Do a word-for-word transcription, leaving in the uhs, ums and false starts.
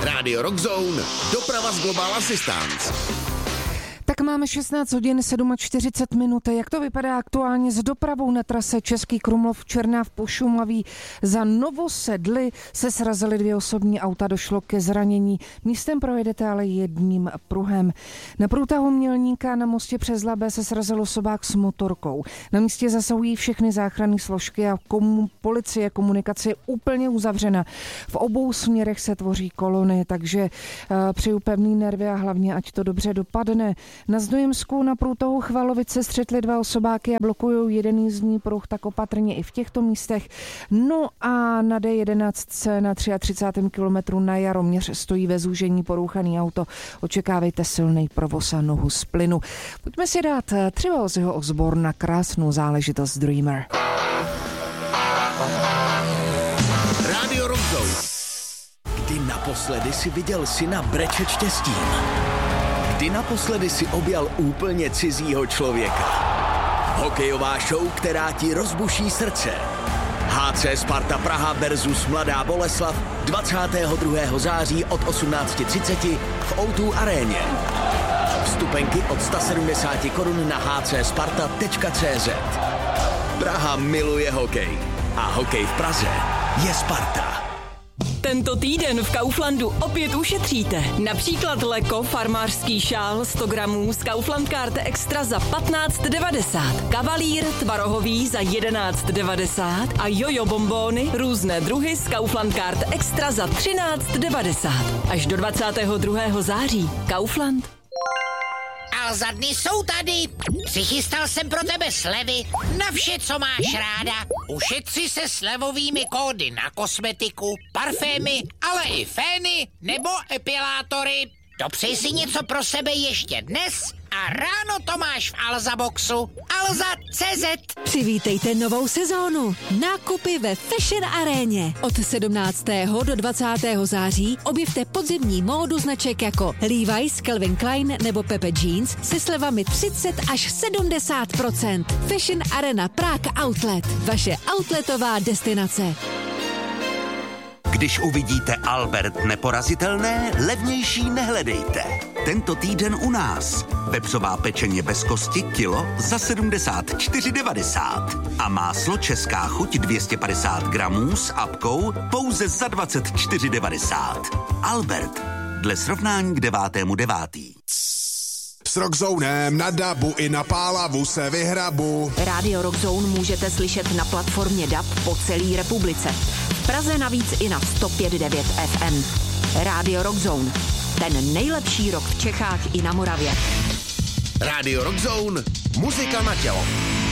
Rádio Rockzone, doprava z Global Assistance. Tak máme šestnáct hodin čtyřicet sedm minut. Jak to vypadá aktuálně s dopravou na trase Český Krumlov Černáv Pošumaví? Za Novosedly se srazily dvě osobní auta, došlo ke zranění. Místem projedete ale jedním pruhem. Na průtahu Mělníka na mostě přes Labé se srazil osobák s motorkou. Na místě zasahují všechny záchranné složky a komu, policie, komunikace je úplně uzavřena. V obou směrech se tvoří kolony, takže uh, přeju pevný nervy a hlavně ať to dobře dopadne. Na Znojemsku na průtahu Chvalovice střetly dva osobáky a blokují jeden jízdní pruh, tak opatrně i v těchto místech. No a na D jedenáct na třicátém třetím kilometru na Jaroměř stojí ve zúžení porouchaný auto. Očekávejte silný provoz a nohu z plynu. Pojďme si dát třeba Ozzyho Osbourna na krásnou záležitost Dreamer. Rádio Rockzone. Kdy naposledy si viděl syna brečet štěstím? Kdy naposledy si objal úplně cizího člověka? Hokejová show, která ti rozbuší srdce. H C Sparta Praha versus Mladá Boleslav dvacátého druhého září od osmnáct třicet v O dva aréně. Vstupenky od sto sedmdesát korun na h c sparta tečka c z. Praha miluje hokej a hokej v Praze je Sparta. Tento týden v Kauflandu opět ušetříte. Například Leko farmářský šál sto gramů z Kaufland Card Extra za patnáct devadesát. Kavalír tvarohový za jedenáct devadesát a jojo bombóny různé druhy z Kaufland Card Extra za třináct devadesát. Až do dvacátého druhého září. Kaufland. A za dny jsou tady. Přichystal jsem pro tebe slevy na vše, co máš ráda. Ušetři se slevovými kódy na kosmetiku, parfémy, ale i fény nebo epilátory. Dopřej si něco pro sebe ještě dnes a ráno to máš v Alza Boxu. Alza tečka cé zet. Přivítejte novou sezónu. Nákupy ve Fashion Aréně. Od sedmnáctého do dvacátého září objevte podzimní módu značek jako Levi's, Calvin Klein nebo Pepe Jeans se slevami třicet až sedmdesát procent. Fashion Arena Prague Outlet. Vaše outletová destinace. Když uvidíte Albert neporazitelné, levnější nehledejte. Tento týden u nás. Vepřová pečeně bez kosti kilo za sedmdesát čtyři devadesát. A máslo Česká chuť dvě stě padesát gramů s apkou pouze za dvacet čtyři devadesát. Albert. Dle srovnání k devátému devátý. S Rockzonem na dabu i na pálavu se vyhrabu. Rádio Rockzone můžete slyšet na platformě D A B po celé republice. V Praze navíc i na sto pět devět F M. Rádio Rockzone. Ten nejlepší rock v Čechách i na Moravě. Rádio Rockzone. Muzika na tělo.